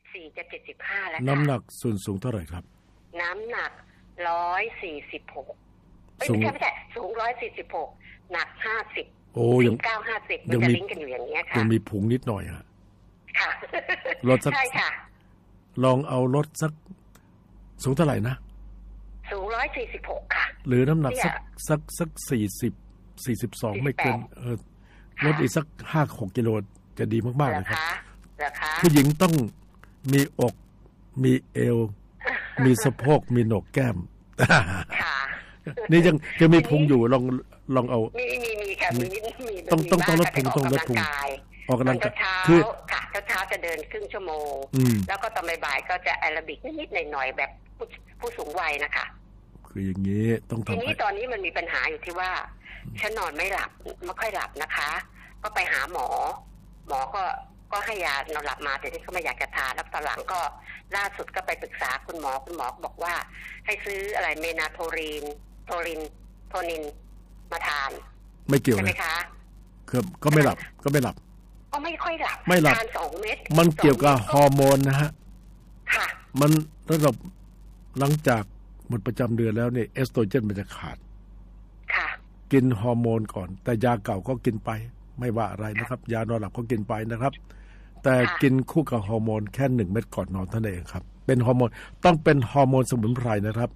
4จะ75แล้วค่ะน้ำหนักส่วนสูงเท่าไหร่ครับน้ำหนัก146ไม่ใช่สูง146หนัก50 โอ้ยัง 50มันจะลิงก์กันอยู่อย่างนี้ค่ะยังมีพุงนิดหน่อยค่ะค่ะลดสักใช่ค่ะลองเอาลดสักสูงเท่าไหร่นะสูง146ค่ะหรือน้ำหนักสัก42ไม่เกินลดอีกสัก 5-6 กิโลจะดีมากๆเลยครับผู้หญิงต้องมีอกมีเอวมีสะโพกมีโหนกแก้มนี่ยังมีพุงอยู่ลองเอามีค่ะมีต้องลดพุงต้องลดพุงออกกำลังกายคือค่ะเช้าจะเดินครึ่งชั่วโมงแล้วก็ตอนบ่ายก็จะแอโรบิกนิดๆหน่อยๆแบบผู้สูงวัยนะคะคืออย่างนี้ต้องทำทีนี้ตอนนี้มันมีปัญหาอยู่ที่ว่าฉันนอนไม่หลับไม่ค่อยหลับนะคะก็ไปหาหมอก็ให้ยานอนหลับมาแต่ที่เขาไม่อยากจะทานแล้วตอนหลังก็ล่าสุดก็ไปปรึกษาคุณหมอบอกว่าให้ซื้ออะไรเมนาโทนินมาทานไม่เกี่ยวใช่ไหมคะก็ไม่หลับก็ไม่ค่อยหลับทาน2 เม็ดมันเกี่ยวกับฮอร์โมนนะฮะค่ะมันระดับหลังจากหมดประจำเดือนแล้วเนี่ยเอสโตรเจนมันจะขาดค่ะกินฮอร์โมนก่อนแต่ยาเก่าก็กินไปไม่ว่าอะไรนะครับยานอนหลับก็กินไปนะครับแต่กินคู่กับฮอร์โมนแค่1 เม็ดก่อนนอนเท่านั้นเองครับเป็นฮอร์โมนต้องเป็นฮอร์โมนสมุนไพรนะครับ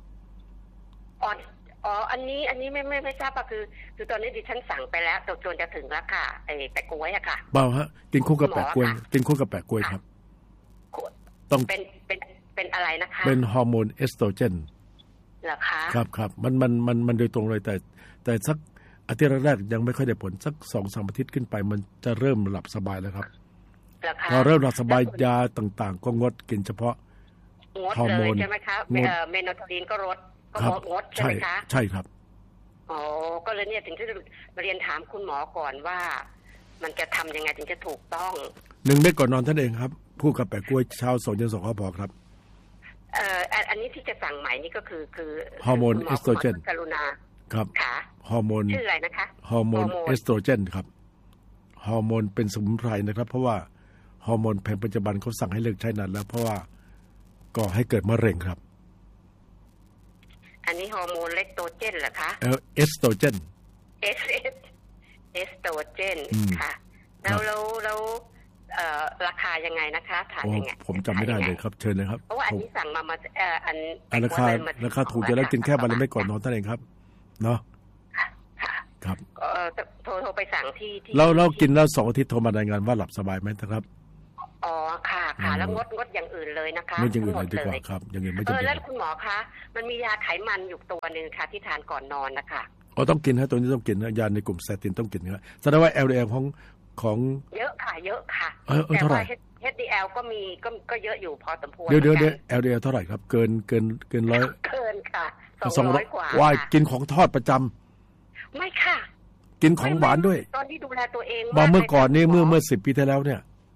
อันนี้ไม่ทราบป่ะคือตอนนี้ดิฉันสั่งไปแล้วจนจะถึงแล้วค่ะไอ้แปะกล้วยอะค่ะเปล่าฮะกินคู่กับแปะกล้วยครับต้องเป็นอะไรนะคะเป็นฮอร์โมนเอสโตรเจนเหรอคะครับมันโดยตรงเลยแต่สักอาทิตย์แรกยังไม่ค่อยได้ผลสัก 2-3 อาทิตย์ขึ้นไปมันจะเริ่มหลับสบายแล้วครับพอเริ่มหลับสบายยาต่างๆก็งดกินเฉพาะฮอร์โมนใช่ไหมคะเมนาโทนินก็ลดก็งดใช่ไหมคะใช่ครับก็เลยเนี่ยถึงที่มาเรียนถามคุณหมอก่อนว่ามันจะทำยังไงถึงจะถูกต้อง 1 เม็ดก่อนนอนท่านเองครับคู่กับแปะกล้วยเช้า2 เย็น 2ก็พอครับอันนี้ที่จะสั่งใหม่นี่ก็คือฮอร์โมนเอสโตรเจนกรุณาครับฮอร์โมนชื่ออะไรนะคะฮอร์โมนเอสโตรเจนครับฮอร์โมนเป็นสมุนไพรนะครับเพราะว่าฮอร์โมนแผนปัจจุบันเขาสั่งให้เลิกใช้นานแล้วเพราะว่าก่อให้เกิดมะเร็งครับอันนี้ฮอร์โมนเลคโตเจนเหรอคะเอสโตรเจนเอสโตรเจนค่ะแล้วราคายังไงนะคะทานยังไงผมจำไม่ได้เลยครับเชิญเลยครับเพราะว่าอันนี้สั่งมาราคาถูกจะแล้วกินแค่วันละไม่ก่อนนอนเท่านั้นเองครับเนาะครับโทรไปสั่งที่เรากินแล้ว2 อาทิตย์โทรมารายงานว่าหลับสบายไหมครับค่ะแล้วงดอย่างอื่นเลยนะคะงดอย่างอื่นเลยดีกว่าครับอย่างอื่นไม่จำเป็นแล้วคุณหมอคะมันมียาไขมันอยู่ตัวนึงค่ะที่ทานก่อนนอนนะคะต้องกินฮะตัวนี้ต้องกินนะยาในกลุ่มสเตตินต้องกินนะแสดงว่า LDL ของเยอะค่ะเท่าไหร่ HDL ก็มีก็เยอะอยู่พอสมควรเดี๋ยว LDL เท่าไหร่ครับเกิน100 เกินค่ะ200กว่าว่ากินของทอดประจำไม่ค่ะกินของหวานด้วยตอนที่ดูแลตัวเองเมื่อก่อนนี่เมื่อ10 ปีที่แล้วเนี่ย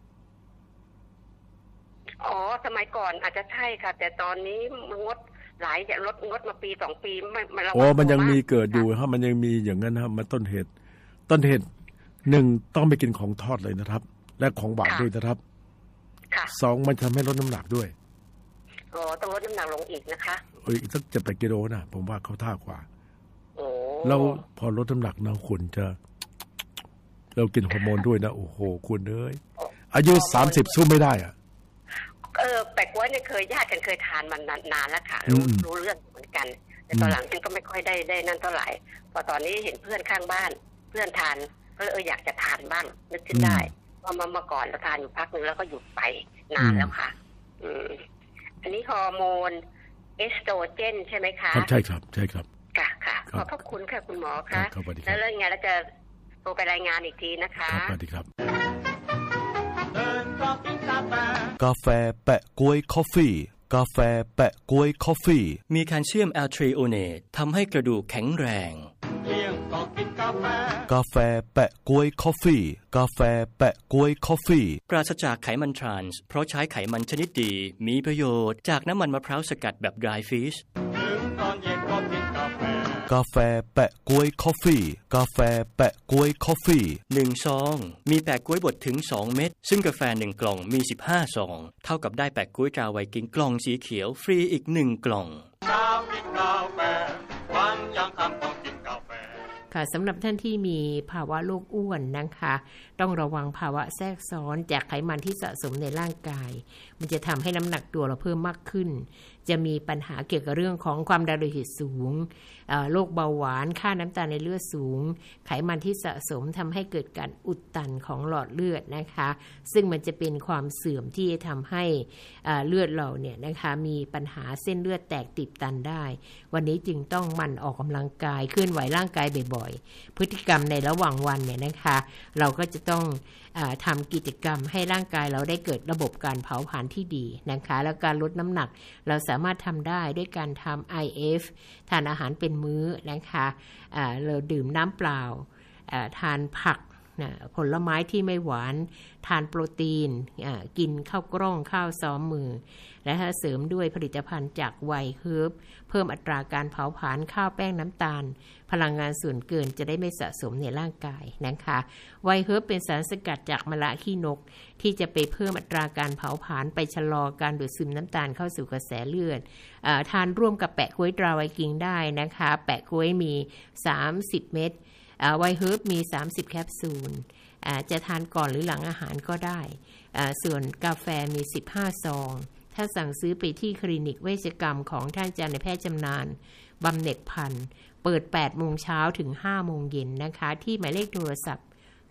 สมัยก่อนอาจจะใช่ค่ะแต่ตอนนี้งดหลายอย่างงดมาปี2 ปีไม่มันยังมีเกิดอยู่ฮะมันยังมีอย่างนั้นครับมันต้นเหตุ1ต้องไม่กินของทอดเลยนะครับและของหวานด้วยนะครับ2มันทำให้ลดน้ำหนักด้วยต้องลดน้ำหนักลงอีกนะคะอีกสัก7-8 กิโลนะผมว่าเขาท่ากว่าแล้วพอลดน้ำหนักนะคุณจะเรากินฮอร์โมนด้วยนะโอ้โหคุณเอ้ยอายุ30สู้ไม่ได้อะแปลกว่าเนี่ยญาติกันเคยทานมันนานแล้วค่ะรู้เรื่องเหมือนกันแต่ตอนหลังฉันก็ไม่ค่อยได้นั่นเท่าไหร่พอตอนนี้เห็นเพื่อนข้างบ้านเพื่อนทานก็เลยอยากจะทานบ้างนึกขึ้นได้ว่ามาก่อนแล้วทานอยู่พักนึงแล้วก็หยุดไปนานแล้วค่ะอันนี้ฮอร์โมนเอสโตรเจนใช่ไหมคะใช่ครับค่ะขอบพระคุณค่ะคุณหมอคะแล้วเรื่องไงแล้วจะโทรไปรายงานอีกทีนะคะสวัสดีครับกาแฟแปะกล้วยคอฟฟี่กาแฟแปะกล้วยคอฟฟี่มีแคลเซียมแอลทริโอเนตทำให้กระดูกแข็งแรงกาแฟแปะกล้วยคอฟฟี่กาแฟแปะกล้วยคอฟฟี่ปราศจากไขมันทรานส์เพราะใช้ไขมันชนิดดีมีประโยชน์จากน้ำมันมะพร้าวสกัดแบบ dry fish ถึงตอนเย็นก็กินกาแฟกาแฟแปะก๊วยคอฟฟี่กาแฟแปะก๊วยคอฟฟี่1ซองมีแปะก๊วยบดถึง2เม็ดซึ่งกาแฟ1กล่องมี15ซองเท่ากับได้แปะก๊วยตราไวกิ้งกล่องสีเขียวฟรีอีก1กล่องค่ะสำหรับท่านที่มีภาวะโรคอ้วนนะคะต้องระวังภาวะแทรกซ้อนจากไขมันที่สะสมในร่างกายมันจะทำให้น้ำหนักตัวเราเพิ่มมากขึ้นจะมีปัญหาเกี่ยวกับเรื่องของความดันโลหิตสูงโรคเบาหวานค่าน้ำตาลในเลือดสูงไขมันที่สะสมทำให้เกิดการอุดตันของหลอดเลือดนะคะซึ่งมันจะเป็นความเสื่อมที่ทำให้เลือดเราเนี่ยนะคะมีปัญหาเส้นเลือดแตกตีบตันได้วันนี้จึงต้องหมั่นออกกำลังกายเคลื่อนไหวร่างกายบ่อยๆพฤติกรรมในระหว่างวันเนี่ยนะคะเราก็จะต้องทำกิจกรรมให้ร่างกายเราได้เกิดระบบการเผาผลาญที่ดีนะคะแล้วการลดน้ำหนักเราสามารถทำได้ด้วยการทำ IF ทานอาหารเป็นมื้อนะคะเราดื่มน้ำเปล่าทานผักผลไม้ที่ไม่หวานทานโปรตีนกินข้าวกล้องข้าวซ้อมมือและเสริมด้วยผลิตภัณฑ์จากไวเฮิร์บเพิ่มอัตราการเผาผลาญข้าวแป้งน้ำตาลพลังงานส่วนเกินจะได้ไม่สะสมในร่างกายนะคะไวเฮิร์บเป็นสารสกัดจากมะระขี้นกที่จะไปเพิ่มอัตราการเผาผลาญไปชะลอการดูดซึมน้ำตาลเข้าสู่กระแสเลือดทานร่วมกับแปะก๊วยตราไวกิ้งได้นะคะแปะก๊วยมี30เม็ดไวเฮิร์บมี30แคปซูลจะทานก่อนหรือหลังอาหารก็ได้ส่วนกาแฟมี15ซองถ้าสั่งซื้อไปที่คลินิกเวชกรรมของท่านอาจารย์นายแพทย์ชำนาญบำเหน็จพันธ์เปิด 8 โมงเช้าถึง 5 โมงเย็นนะคะที่หมายเลขโทรศัพท์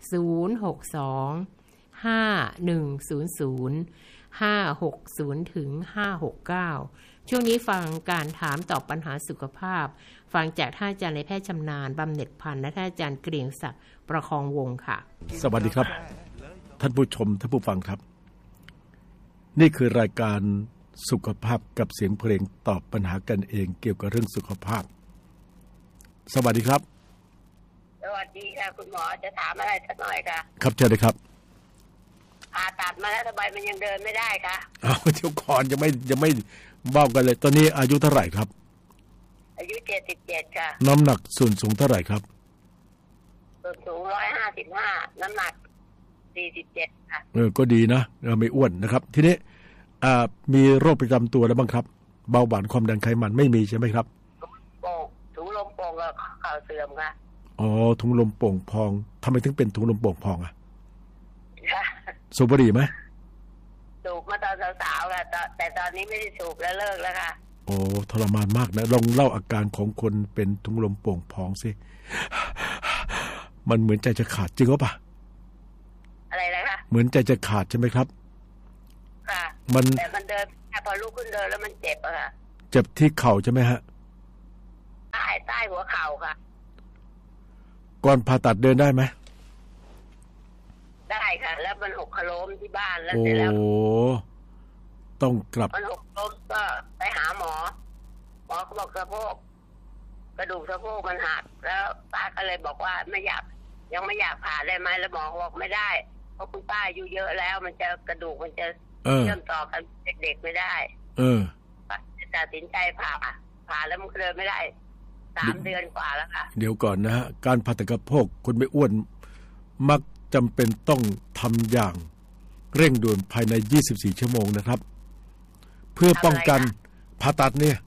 062 5100 560 ถึง 569 ช่วงนี้ฟังการถามตอบปัญหาสุขภาพฟังจากท่านอาจารย์นายแพทย์ชำนาญบำเหน็จพันธ์และท่านอาจารย์เกรียงศักดิ์ประคองวงศ์ค่ะสวัสดีครับท่านผู้ชมท่านผู้ฟังครับนี่คือรายการสุขภาพกับเสียงเพลงตอบปัญหากันเองเกี่ยวกับเรื่องสุขภาพสวัสดีครับสวัสดีค่ะคุณหมอจะถามอะไรสักหน่อยค่ะครับเชิญเลยครับผ่าตัดมาแล้วทำไมมันยังเดินไม่ได้คะเดี๋ยวก่อนยังไม่บอกกันเลยตอนนี้อายุเท่าไหร่ครับอายุ77ค่ะน้ำหนักส่วนสูงเท่าไหร่ครับส่วนสูง155น้ำหนัก47ค่ะก็ดีนะไม่อ้วนนะครับทีนี้มีโรคประจำตัวแล้วบ้างครับเบาหวานความดันไขมันไม่มีใช่ไหมครับถุงลมโป่งกับเข่าเสื่อมค่ะอ๋อถุงลมโป่งพองทำไมถึงเป็นถุงลมโป่งพองอ่ะสูบบุหรี่ไหมสูบมาตอนสาวๆค่ะแต่ตอนนี้ไม่ได้สูบแล้วเลิกแล้วค่ะโอ้ทรมานมากนะลองเล่าอาการของคนเป็นถุงลมโป่งพองสิมันเหมือนใจจะขาดจริงหรือเปล่าอะไรนะคะเหมือนใจจะขาดใช่ไหมครับค่ะแต่มันเดินพอลุกขึ้นเดินแล้วมันเจ็บอะค่ะเจ็บที่เข่าใช่ไหมฮะใต้หัวเข่าค่ะก่อนผ่าตัดเดินได้ไหมได้ค่ะแล้วมันหกล้มที่บ้านแล้วเสร็จแล้วต้องกลับมันหกล้มก็ไปหาหมอเขาบอกสะโพกกระดูกสะโพกมันหักแล้วป้าก็เลยบอกว่ายังไม่อยากผ่าได้ไหมแล้วหมอบอกไม่ได้เพราะคุณป้าอายุเยอะแล้วมันจะกระดูกมันจะเชื่อมต่อกันเด็กๆไม่ได้ตัดสินใจผ่าแล้วมันเดินไม่ได้3 เดือนกว่าแล้วค่ะเดี๋ยวก่อนนะฮะการผ่าตัดกระโพกคนไม่อ้วนมักจำเป็นต้องทำอย่างเร่งด่วนภายใน24ชั่วโมงนะครับเพื่อป้องกันผ่าตัดเนี่ย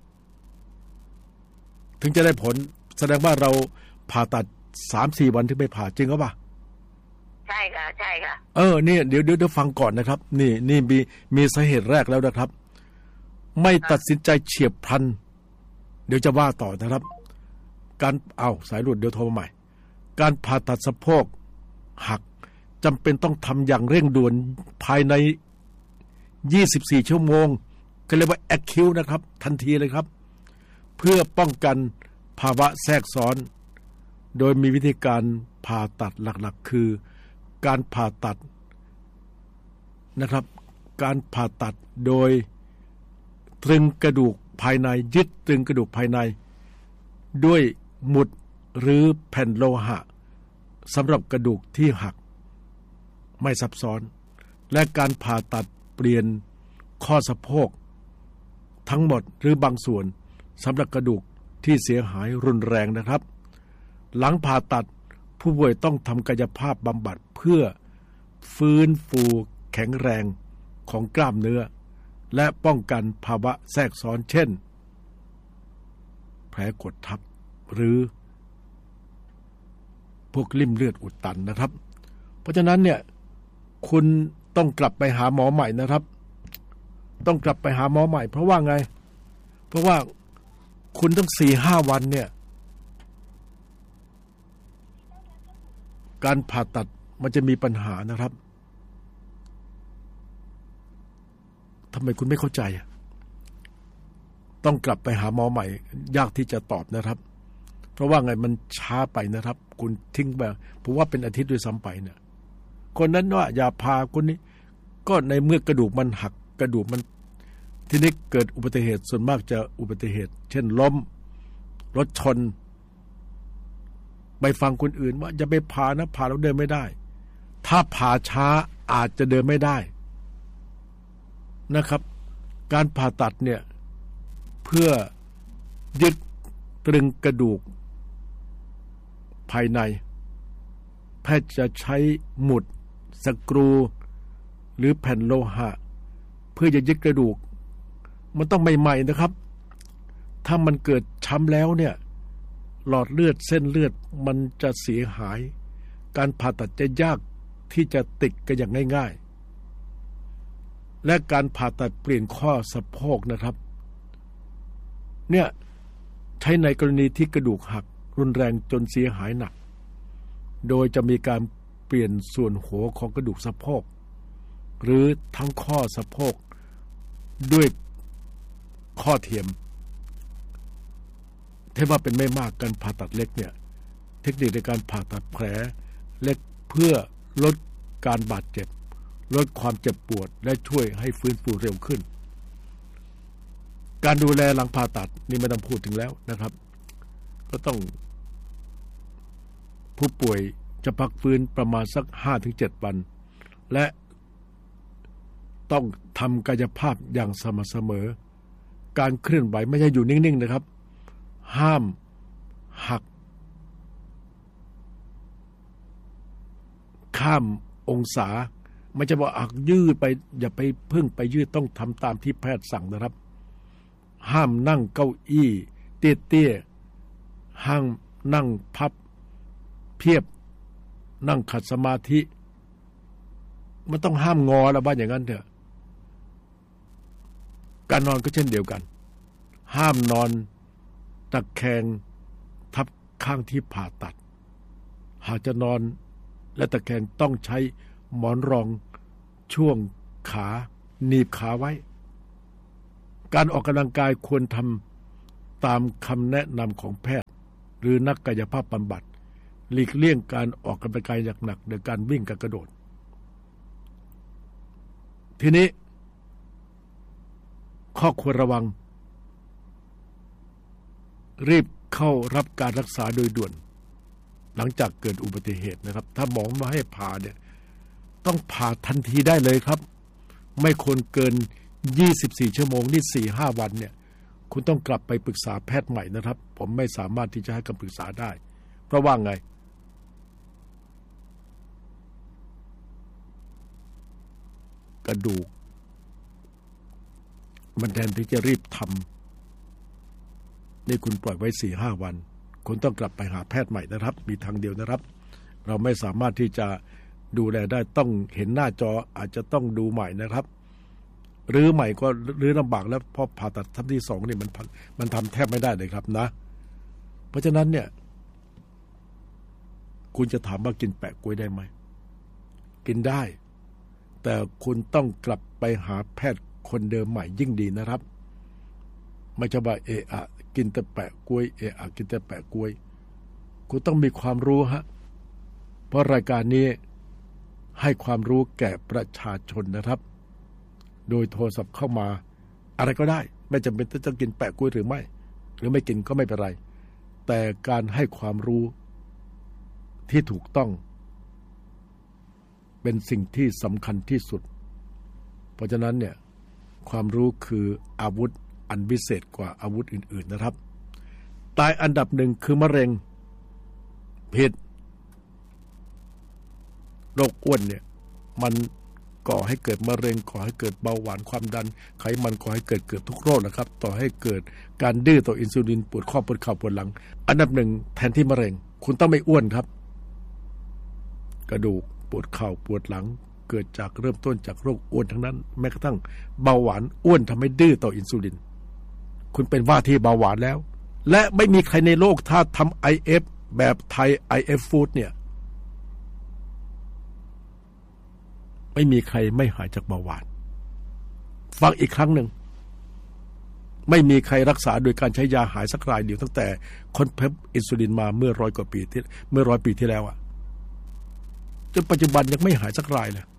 ถึงจะได้ผลแสดงว่าเราผ่าตัด 3-4 วันถึงไม่ผ่าจริงหรือเปล่าใช่ค่ะใช่ค่ะเนี่ยเดี๋ยวฟังก่อนนะครับนี่มีสาเหตุแรกแล้วนะครับไม่ตัดสินใจเฉียบพลันเดี๋ยวจะว่าต่อนะครับการสายหลุดเดี๋ยวโทรมาใหม่การผ่าตัดสะโพกหักจำเป็นต้องทำอย่างเร่งด่วนภายใน24ชั่วโมงก็เรียกว่า acute นะครับทันทีเลยครับเพื่อป้องกันภาวะแทรกซ้อนโดยมีวิธีการผ่าตัดหลักๆคือการผ่าตัดนะครับการผ่าตัดโดยตรึงกระดูกภายในยึดตรึงกระดูกภายในด้วยหมุดหรือแผ่นโลหะสำหรับกระดูกที่หักไม่ซับซ้อนและการผ่าตัดเปลี่ยนข้อสะโพกทั้งหมดหรือบางส่วนสำหรับกระดูกที่เสียหายรุนแรงนะครับหลังผ่าตัดผู้ป่วยต้องทำกายภาพบำบัดเพื่อฟื้นฟูแข็งแรงของกล้ามเนื้อและป้องกันภาวะแทรกซ้อนเช่นแผลกดทับหรือพวกลิ่มเลือดอุดตันนะครับเพราะฉะนั้นเนี่ยคุณต้องกลับไปหาหมอใหม่นะครับต้องกลับไปหาหมอใหม่เพราะว่าไงเพราะว่าคุณต้อง 4-5 วันเนี่ยการผ่าตัดมันจะมีปัญหานะครับทำไมคุณไม่เข้าใจต้องกลับไปหาหมอใหม่ยากที่จะตอบนะครับเพราะว่าไงมันช้าไปนะครับคุณทิ้งไปผมว่าเป็นอาทิตย์ด้วยซ้ำไปเนี่ยคนนั้นว่าอย่าพาคนนี้ก็ในเมื่อกระดูกมันหักกระดูกมันทีนี้เกิดอุบัติเหตุส่วนมากจะอุบัติเหตุเช่นล้มรถชนไปฟังคนอื่นว่าอย่าไปผ่านะผ่าแล้วเดินไม่ได้ถ้าผ่าช้าอาจจะเดินไม่ได้นะครับการผ่าตัดเนี่ยเพื่อยึดตรึงกระดูกภายในแพทย์จะใช้หมุดสกรูหรือแผ่นโลหะเพื่อจะยึดกระดูกมันต้องใหม่ๆนะครับถ้ามันเกิดช้ำแล้วเนี่ยหลอดเลือดเส้นเลือดมันจะเสียหายการผ่าตัดจะยากที่จะติดกันอย่างง่ายๆและการผ่าตัดเปลี่ยนข้อสะโพกนะครับเนี่ยใช้ในกรณีที่กระดูกหักรุนแรงจนเสียหายหนักโดยจะมีการเปลี่ยนส่วนหัวของกระดูกสะโพกหรือทั้งข้อสะโพกด้วยข้อเทียมถ้าว่าเป็นไม่มากการผ่าตัดเล็กเนี่ยเทคนิคในการผ่าตัดแผลเล็กเพื่อลดการบาดเจ็บลดความเจ็บปวดและช่วยให้ฟื้นฟูเร็วขึ้นการดูแลหลังผ่าตัดนี่ไม่ต้องพูดถึงแล้วนะครับก็ต้องผู้ป่วยจะพักฟื้นประมาณสัก 5-7 วันและต้องทำกายภาพอย่างสม่ำเสมอการเคลื่อนไหวไม่ใช่อยู่นิ่งๆนะครับห้ามหักข้ามองศาไม่จะบอกหักยืดไปอย่าไปเพิ่งไปยืดต้องทำตามที่แพทย์สั่งนะครับห้ามนั่งเก้าอี้เตี้ยๆห้ามนั่งพับเพียบนั่งขัดสมาธิมันต้องห้ามงอแล้วบ้านอย่างนั้นเถอะการนอนก็เช่นเดียวกันห้ามนอนตะแคงทับข้างที่ผ่าตัดหากจะนอนและตะแคงต้องใช้หมอนรองช่วงขาหนีบขาไว้การออกกำลังกายควรทำตามคำแนะนำของแพทย์หรือนักกายภาพบำบัดหลีกเลี่ยงการออกกำลังกายหนักๆโดยการวิ่งกับกระโดดทีนี้ข้อควรระวังรีบเข้ารับการรักษาโดยด่วนหลังจากเกิดอุบัติเหตุนะครับถ้าหมอมาให้ผ่าเนี่ยต้องผ่าทันทีได้เลยครับไม่ควรเกิน24 ชั่วโมงนี่ 4-5 วันเนี่ยคุณต้องกลับไปปรึกษาแพทย์ใหม่นะครับผมไม่สามารถที่จะให้คำปรึกษาได้เพราะว่าไงกระดูกมันแทนที่จะรีบทำนี่คุณปล่อยไว้ 4-5 วันคุณต้องกลับไปหาแพทย์ใหม่นะครับมีทางเดียวนะครับเราไม่สามารถที่จะดูแลได้ต้องเห็นหน้าจออาจจะต้องดูใหม่นะครับหรือใหม่ก็หรือลำบากแล้วพอผ่าตัดครั้งที่2นี่มันทำแทบไม่ได้เลยครับนะเพราะฉะนั้นเนี่ยคุณจะถามว่ากินแปะกล้วยได้ไหมกินได้แต่คุณต้องกลับไปหาแพทย์คนเดิมใหม่ยิ่งดีนะครับไม่ใช่ว่ากินแต่แปะกล้วยกินแต่แปะกล้วยคุณต้องมีความรู้ฮะเพราะรายการนี้ให้ความรู้แก่ประชาชนนะครับโดยโทรศัพท์เข้ามาอะไรก็ได้ไม่จำเป็นต้องกินแปะกล้วยหรือไม่กินก็ไม่เป็นไรแต่การให้ความรู้ที่ถูกต้องเป็นสิ่งที่สำคัญที่สุดเพราะฉะนั้นเนี่ยความรู้คืออาวุธอันวิเศษกว่าอาวุธอื่นๆนะครับตายอันดับหนึ่งคือมะเร็งผิดโรคอ้วนเนี่ยมันก่อให้เกิดมะเร็งก่อให้เกิดเบาหวานความดันไขมันก่อให้เกิดเกือบทุกโรคนะครับต่อให้เกิดการดื้อต่ออินซูลินปวดข้อปวดเข่าปวดหลังอันดับหนึ่งแทนที่มะเร็งคุณต้องไม่อ้วนครับกระดูกปวดเข่าปวดหลังเกิดจากเริ่มต้นจากโรคอ้วนทั้งนั้นแม้กระทั่งเบาหวานอ้วนทำให้ดื้อต่ออินซูลินคุณเป็นว่าที่เบาหวานแล้วและไม่มีใครในโลกถ้าทำ IF แบบไทย IF Food เนี่ยไม่มีใครไม่หายจากเบาหวานฟังอีกครั้งหนึ่งไม่มีใครรักษาโดยการใช้ยาหายสักรายเดียวตั้งแต่ค้นพบอินซูลินมาเมื่อ100 ปีที่แล้วอะจนปัจจุบันยังไม่หายสักรายเลย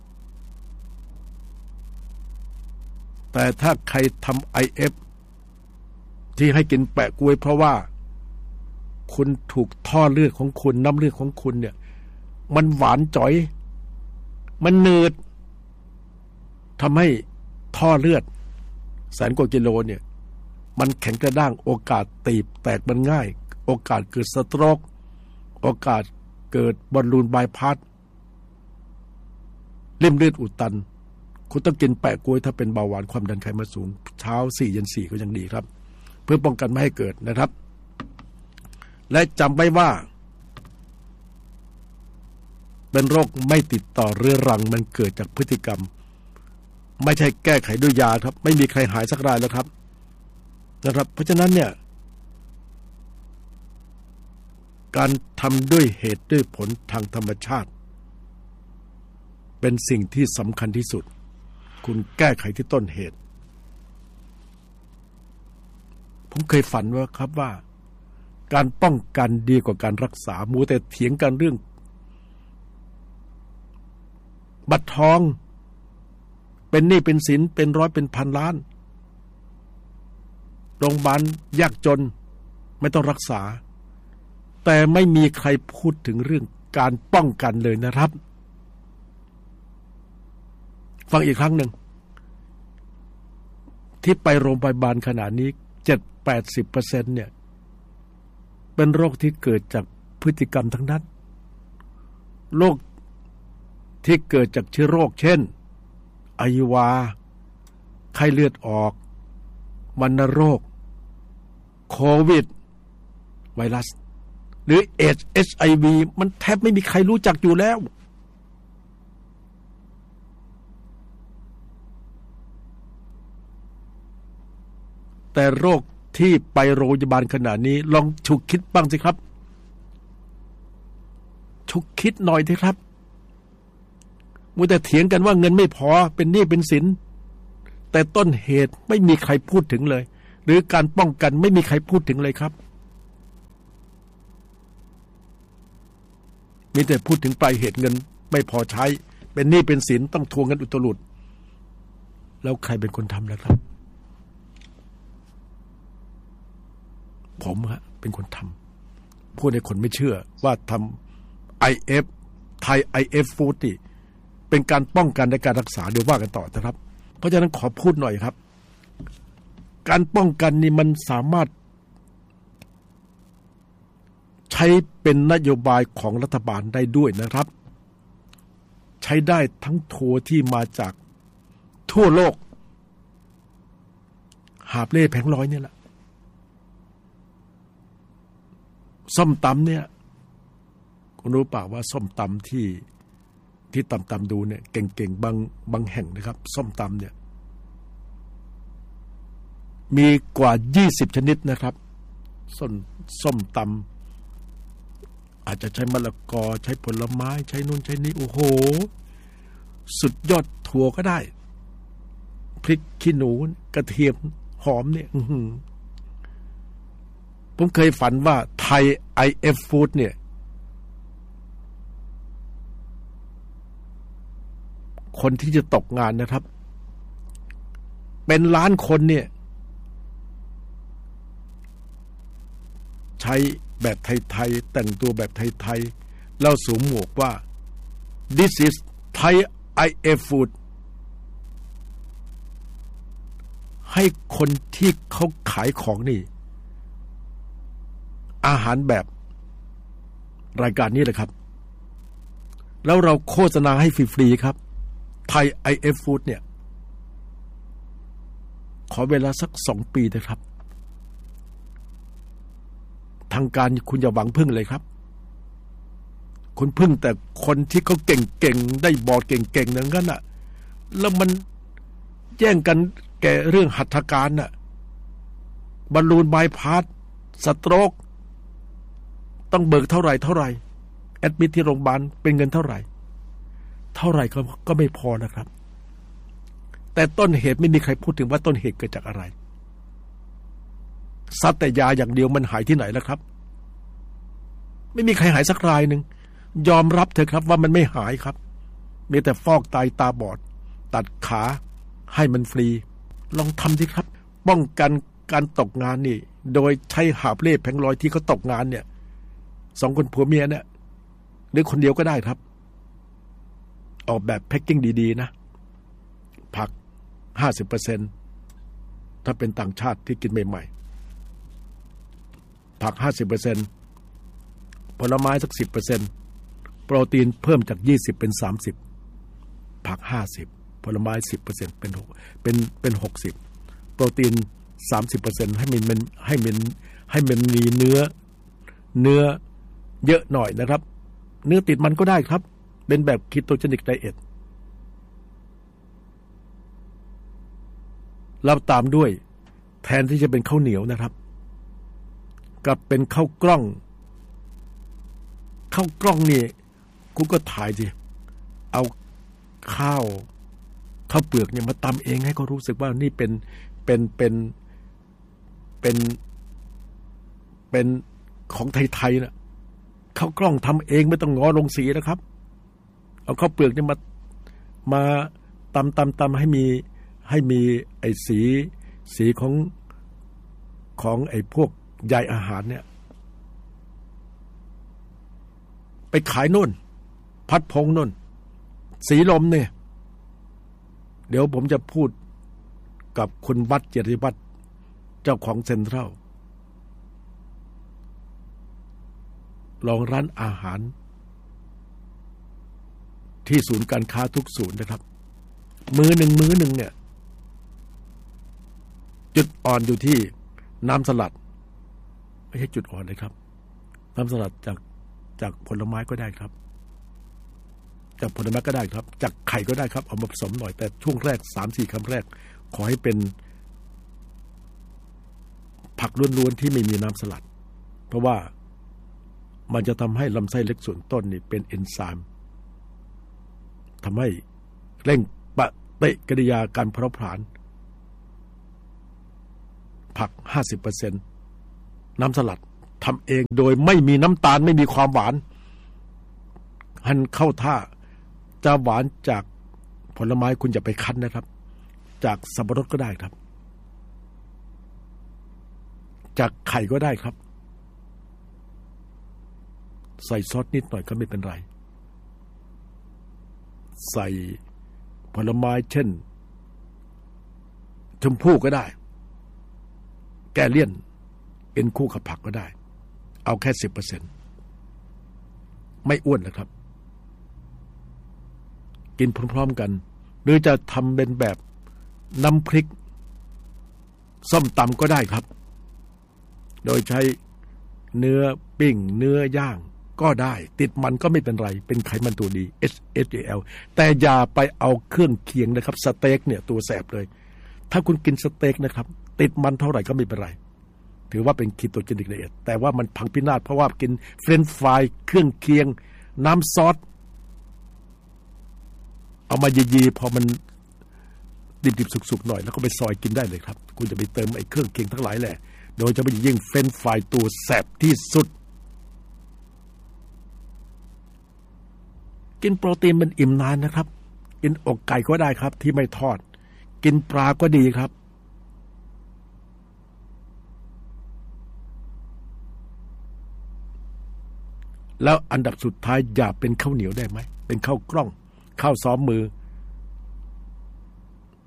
แต่ถ้าใครทำ IF ที่ให้กินแปะกล้วยเพราะว่าคุณถูกท่อเลือดของคุณน้ำเลือดของคุณเนี่ยมันหวานจ๋อยมันเนืดทำให้ท่อเลือดแสนกว่ากิโลเนี่ยมันแข็งกระด้างโอกาสตีบแตกมันง่ายโอกาสเกิดสโตรกโอกาสเกิดบอลลูนบายพาสริ่มเลือดอุดตันคุณต้องกินแปะกล้วยถ้าเป็นเบาหวานความดันไขมันสูงเช้า4 เย็น 4ก็ยังดีครับเพื่อป้องกันไม่ให้เกิดนะครับและจำไว้ว่าเป็นโรคไม่ติดต่อเรื้อรังมันเกิดจากพฤติกรรมไม่ใช่แก้ไขด้วยยาครับไม่มีใครหายสักรายแล้วครับนะครับเพราะฉะนั้นเนี่ยการทำด้วยเหตุด้วยผลทางธรรมชาติเป็นสิ่งที่สำคัญที่สุดคุณแก้ไขที่ต้นเหตุผมเคยฝันว่าครับว่าการป้องกันดีกว่าการรักษามัวแต่เถียงกันเรื่องบัตรทองเป็นหนี้เป็นสินเป็นร้อยเป็นพันล้านโรงพยาบาลยากจนไม่ต้องรักษาแต่ไม่มีใครพูดถึงเรื่องการป้องกันเลยนะครับฟังอีกครั้งหนึ่งที่ไปโรงพยาบาลขนาดนี้ 70-80% เนี่ยเป็นโรคที่เกิดจากพฤติกรรมทั้งนั้นโรคที่เกิดจากเชื้อโรคเช่นไอวาไข้เลือดออกวัณโรคโควิดไวรัสหรือเอช HIV มันแทบไม่มีใครรู้จักอยู่แล้วแต่โรคที่ไปโรงพยาบาลขนาดนี้ลองฉุกคิดบ้างสิครับฉุกคิดหน่อยสิครับมัวแต่เถียงกันว่าเงินไม่พอเป็นหนี้เป็นสินแต่ต้นเหตุไม่มีใครพูดถึงเลยหรือการป้องกันไม่มีใครพูดถึงเลยครับมีแต่พูดถึงปลายเหตุเงินไม่พอใช้เป็นหนี้เป็นสินต้องทวงกันอุตลุดแล้วใครเป็นคนทำล่ะครับผมฮะเป็นคนทำพูดให้คนไม่เชื่อว่าทำ IF ไทย IF Food นี่เป็นการป้องกันในการรักษาเดี๋ยวว่ากันต่อนะครับเพราะฉะนั้นขอพูดหน่อยครับการป้องกันนี่มันสามารถใช้เป็นนโยบายของรัฐบาลได้ด้วยนะครับใช้ได้ทั้งทัวร์ที่มาจากทั่วโลกหาบเล่แผงลอยนี่แหละส้มตำเนี่ยคุณรู้เปล่าว่าส้มตำที่ตำดูเนี่ยเก่งๆบางแห่งนะครับส้มตำเนี่ยมีกว่า20ชนิดนะครับส้มตำอาจจะใช้มะละกอใช้ผลไม้ใช้นู่นใช้นี่โอ้โหสุดยอดถั่วก็ได้พริกขี้หนูกระเทียมหอมเนี่ยผมเคยฝันว่าไทย IF Food เนี่ยคนที่จะตกงานนะครับเป็นล้านคนเนี่ยใช้แบบไทยๆแต่งตัวแบบไทยๆแล้วสวมหมวกว่า This is Thai IF Food ให้คนที่เขาขายของนี่อาหารแบบรายการนี้เลยครับแล้วเราโฆษณาให้ฟรีๆครับไทย IF Food เนี่ยขอเวลาสัก2 ปีนะครับทางการคุณอย่าหวังพึ่งเลยครับคุณพึ่งแต่คนที่เขาเก่งๆได้บอร์ดเก่งๆอย่างนั้นน่ะแล้วมันแย่งกันแก่เรื่องหัตถการน่ะบอลลูนบายพาสสโตรกต้องเบิกเท่าไหร่แอดมิทที่โรงพยาบาลเป็นเงินเท่าไหร่ก็ไม่พอนะครับแต่ต้นเหตุไม่มีใครพูดถึงว่าต้นเหตุเกิดจากอะไรซัดแต่ยาอย่างเดียวมันหายที่ไหนแล้วครับไม่มีใครหายสักรายหนึ่งยอมรับเถอะครับว่ามันไม่หายครับมีแต่ฟอกไตตาบอดตัดขาให้มันฟรีลองทำสิครับป้องกันการตกงานนี่โดยใช้หาบเล่แผงลอยที่เขาตกงานเนี่ย2 คนผัวเมียเนี่ยหรือคนเดียวก็ได้ครับออกแบบแพ็คกิ้งดีๆนะผัก 50% ถ้าเป็นต่างชาติที่กินใหม่ๆผัก 50% ผลไม้สัก 10% โปรตีนเพิ่มจาก20เป็น30ผัก50ผลไม้ 10% เป็น60โปรตีน 30% ให้มันมีเนื้อเยอะหน่อยนะครับเนื้อติดมันก็ได้ครับเป็นแบบคีโตเจนิกไดเอทแล้วตามด้วยแทนที่จะเป็นข้าวเหนียวนะครับกับเป็นข้าวกล้องนี่คุณก็ถ่ายสิเอาข้าวเปลือกเนี่ยมาตำเองให้เขารู้สึกว่านี่เป็นของไทยๆนะข้าวกล้องทำเองไม่ต้องงอลงสีนะครับเอาข้าวเปลือกเนี่ยมาตำให้มีไอ้สีของไอ้พวกใยอาหารเนี่ยไปขายโน่นพัดพงโน่นสีลมเนี่ยเดี๋ยวผมจะพูดกับคุณวัดเจริญวัฒน์เจ้าของเซ็นทรัลลองร้านอาหารที่ศูนย์การค้าทุกศูนย์นะครับมื้อหนึ่งเนี่ยจุดอ่อนอยู่ที่น้ำสลัดไม่ใช่จุดอ่อนเลยครับน้ำสลัดจากผลไม้ก็ได้ครับจากผลไม้ก็ได้ครับจากไข่ก็ได้ครับเอามาผสมหน่อยแต่ช่วงแรก 3-4 คำแรกขอให้เป็นผักล้วนๆที่ไม่มีน้ำสลัดเพราะว่ามันจะทำให้ลำไส้เล็กส่วนต้นนี่เป็นเอนไซม์ทำให้เร่งปฏิกิริยาการเผาผลาญผัก 50% น้ำสลัดทำเองโดยไม่มีน้ำตาลไม่มีความหวานหั่นเข้าท่าจะหวานจากผลไม้คุณอย่าไปคั้นนะครับจากสับปะรดก็ได้ครับจากไข่ก็ได้ครับใส่ซอสนิดหน่อยก็ไม่เป็นไรใส่ผลไม้เช่นชมพู่ก็ได้แกเลี่ยนเป็นคู่กับผักก็ได้เอาแค่ 10% ไม่อ้วนนะครับกินพร้อมๆกันหรือจะทำเป็นแบบน้ำพริกส้มตำก็ได้ครับโดยใช้เนื้อปิ้งเนื้อย่างก็ได้ติดมันก็ไม่เป็นไรเป็นไขมันตัวดี HDL แต่อย่าไปเอาเครื่องเคียงนะครับสเต็กเนี่ยตัวแสบเลยถ้าคุณกินสเต็กนะครับติดมันเท่าไหร่ก็ไม่เป็นไรถือว่าเป็นคีโตเจนิกไดเอทแต่ว่ามันพังพินาศเพราะว่ากินเฟรนช์ฟรายเครื่องเคียงน้ำซอสเอามายีๆพอมันดิบๆสุกๆหน่อยแล้วก็ไปซอยกินได้เลยครับคุณจะไปเติมไอ้เครื่องเคียงทั้งหลายแหละโดยเฉพาะยิ่งเฟรนช์ฟรายตัวแสบที่สุดกินโปรตีนมันอิ่มนานนะครับกินอกไก่ก็ได้ครับที่ไม่ทอดกินปลาก็ดีครับแล้วอันดับสุดท้ายอย่าเป็นข้าวเหนียวได้ไหมเป็นข้าวกล้องข้าวซ้อมมือ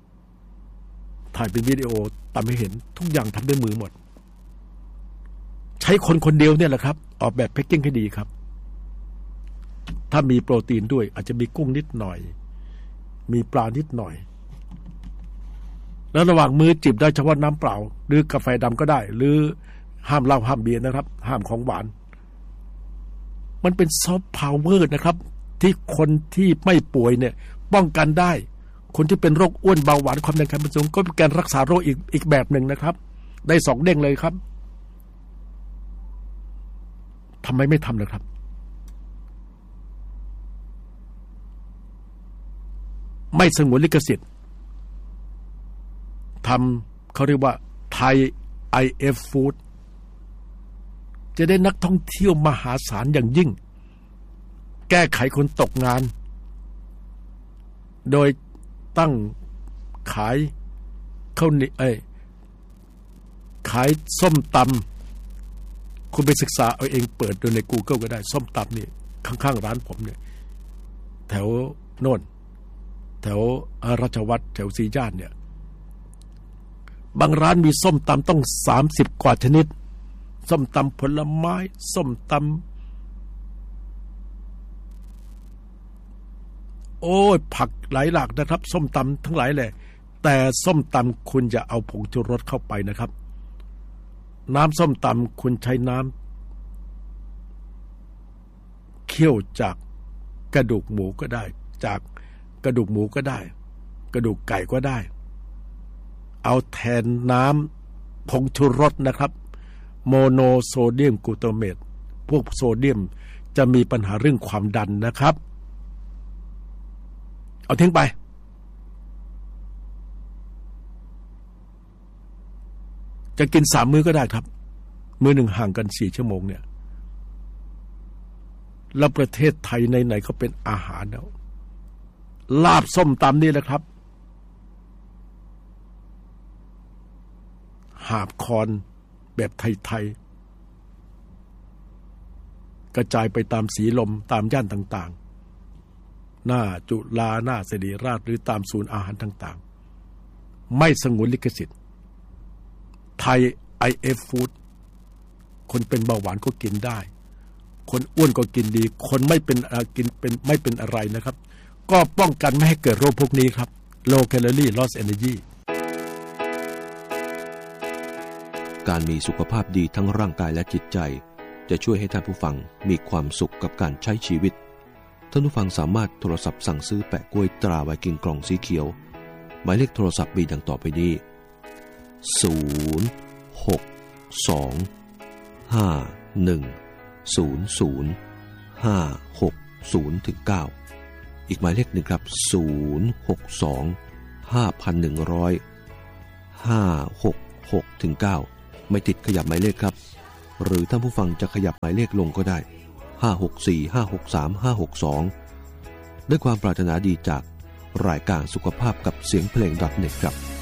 ถ่ายเป็นวิดีโอตามให้เห็นทุกอย่างทำด้วยมือหมดใช้คนคนเดียวเนี่ยแหละครับออกแบบแพ็คกิ้งให้ดีครับถ้ามีโปรตีนด้วยอาจจะมีกุ้งนิดหน่อยมีปลานิดหน่อยแล้วระหว่างมื้อจิบได้เฉพาะน้ำเปล่าหรือกาแฟดำก็ได้หรือห้ามเหล้าห้ามเบียร์นะครับห้ามของหวานมันเป็นซอฟต์พาวเวอร์นะครับที่คนที่ไม่ป่วยเนี่ยป้องกันได้คนที่เป็นโรคอ้วนเบาหวานความดันไขมันสูงก็เป็นการรักษาโรคอีกแบบหนึ่งนะครับได้2 เด้งเลยครับทำไมไม่ทำเลยครับไม่สงวนลิขสิทธิ์ทำเขาเรียกว่าไทย IF Food จะได้นักท่องเที่ยวมหาศาลอย่างยิ่งแก้ไขคนตกงานโดยตั้งขายข้าวเหนียวขายส้มตำคุณไปศึกษาเอาเองเปิดดูใน Google ก็ได้ส้มตำนี่ข้างๆร้านผมเนี่ยแถวโน่นแถวราชวัฒน์แถวศรีย่านเนี่ยบางร้านมีส้มตำต้อง30 กว่าชนิดส้มตำผลไม้ส้มตำโอ้ยผักหลายหลากนะครับส้มตำทั้งหลายเลยแต่ส้มตำคุณอย่าเอาผงชูรสเข้าไปนะครับน้ำส้มตำคุณใช้น้ำเคี่ยวจากกระดูกหมูก็ได้จากกระดูกหมูก็ได้กระดูกไก่ก็ได้เอาแทนน้ำผงชูรสนะครับโมโนโซเดียมกลูตาเมตพวกโซเดียมจะมีปัญหาเรื่องความดันนะครับเอาทิ้งไปจะกิน3 มื้อก็ได้ครับมื้อหนึ่งห่างกัน4 ชั่วโมงเนี่ยแล้วประเทศไทยไหนๆก็เป็นอาหารแล้วลาบส้มตำนี่แหละครับหาบคอนแบบไทยๆกระจายไปตามสีลมตามย่านต่างๆหน้าจุฬาหน้าศิริราชหรือตามศูนย์อาหารต่างๆไม่สงวนลิขสิทธิ์ไทย IF Food คนเป็นเบาหวานก็กินได้คนอ้วนก็กินดีคนไม่เป็นไม่เป็นอะไรนะครับก็ป้องกันไม่ให้เกิดโรคพวกนี้ครับ Low Calorie Loss Energy การมีสุขภาพดีทั้งร่างกายและจิตใจจะช่วยให้ท่านผู้ฟังมีความสุขกับการใช้ชีวิตท่านผู้ฟังสามารถโทรศัพท์สั่งซื้อแปะกล้วยตราไวกิ้งกล่องสีเขียวหมายเลขโทรศัพท์มีดังต่อไปนี้062-5100-560-9อีกหมายเลขหนึ่งครับ062-510-566-9ไม่ติดขยับหมายเลขครับหรือท่านผู้ฟังจะขยับหมายเลขลงก็ได้564-563-562ด้วยความปรารถนาดีจากรายการสุขภาพกับเสียงเพลง .net ครับ